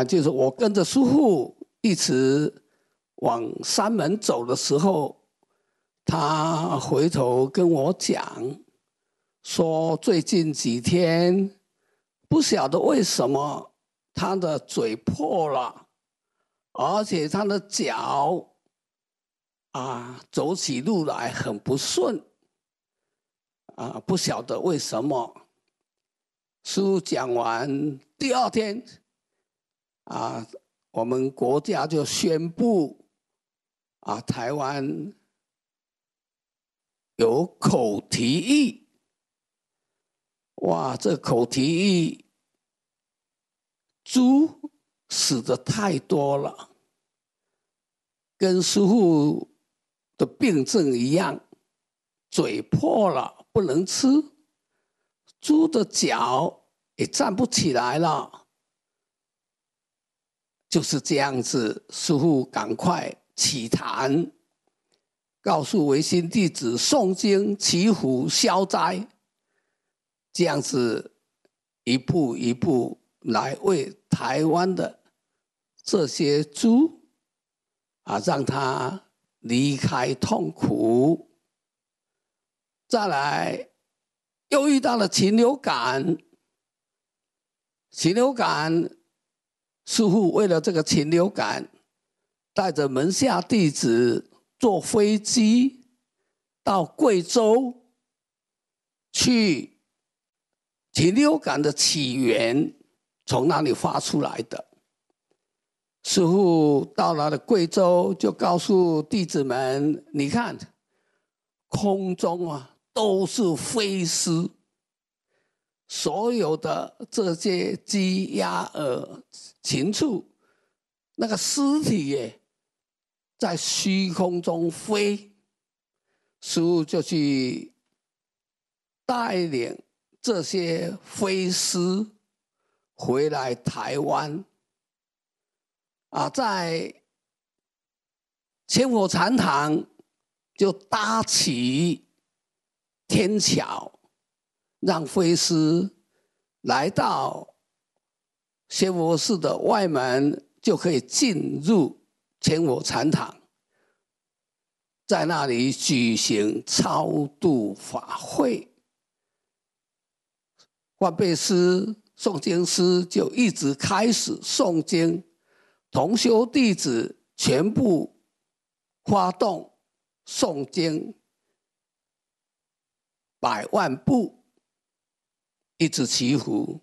就是我跟着师父一直往山门走的时候，他回头跟我讲说，最近几天不晓得为什么他的嘴破了，而且他的脚走起路来很不顺不晓得为什么。师父讲完第二天我们国家就宣布台湾有口蹄疫。哇，这口蹄疫猪死的太多了，跟师父的病症一样，嘴破了不能吃，猪的脚也站不起来了。就是这样子，师父赶快起坛，告诉维新弟子诵经祈福消灾，这样子一步一步来为台湾的这些猪让他离开痛苦。再来又遇到了禽流感，禽流感师父为了这个禽流感，带着门下弟子坐飞机到贵州去，禽流感的起源从哪里发出来的。师父到了贵州，就告诉弟子们，你看空中都是飞尸，所有的这些鸡鸭鹅禽畜，那个尸体在虚空中飞。师父就去带领这些飞尸回来台湾在千佛禅堂就搭起天桥，让飞尸来到仙佛寺的外门，就可以进入千佛禅堂，在那里举行超度法会。换备师、诵经师就一直开始诵经，同修弟子全部发动诵经100万部，一直祈福，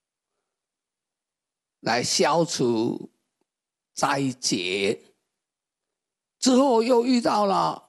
来消除灾劫。之后又遇到了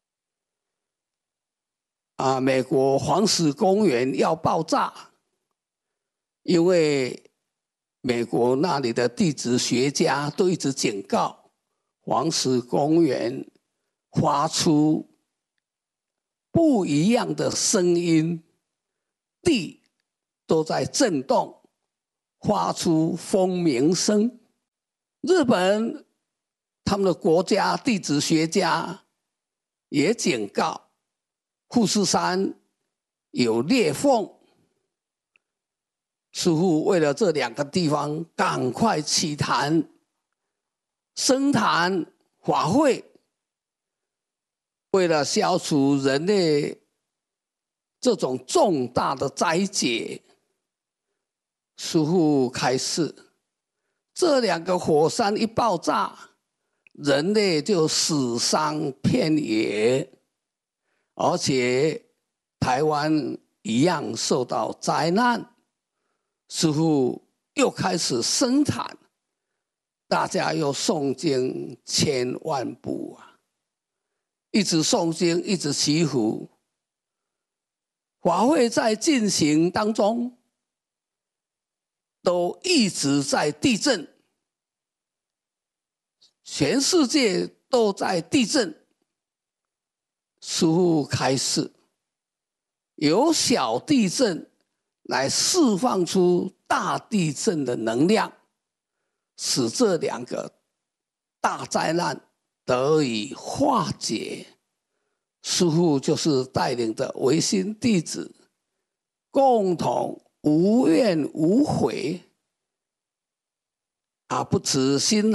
美国黄石公园要爆炸，因为美国那里的地质学家都一直警告黄石公园发出不一样的声音，地都在震动，发出风鸣声。日本他们的国家地质学家也警告富士山有裂缝。师父为了这2个地方赶快起坛升坛法会，为了消除人类这种重大的灾劫，师父开示，这2个火山一爆炸，人类就死伤遍野，而且台湾一样受到灾难。师父又开始升坛，大家又诵经1000万部一直诵经，一直祈福。法会在进行当中，都一直在地震，全世界都在地震。师父开示，由小地震来释放出大地震的能量，使这2个大灾难得以化解。师父就是带领着维新弟子，共同无怨无悔， 不辞辛